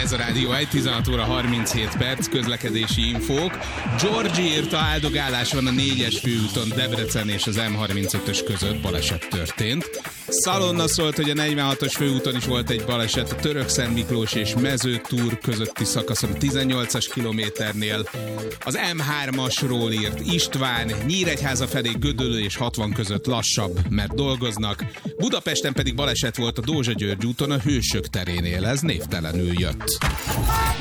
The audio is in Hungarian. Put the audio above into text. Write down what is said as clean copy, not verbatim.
Ez a Rádió 1, 16 óra 37 perc, közlekedési infók. Georgi írta, áldogálás van a 4-es főúton Debrecen és az M35-ös között, baleset történt. Szalonna szólt, hogy a 46-os főúton is volt egy baleset, a Törökszent Miklós és Mezőtúr közötti szakaszon, a 18-as kilométernél. Az M3-asról írt István, Nyíregyháza felé Gödöllő és 60 között lassabb, mert dolgoznak. Budapesten pedig baleset volt a Dózsa György úton a Hősök terénél, ez névtelenül jött.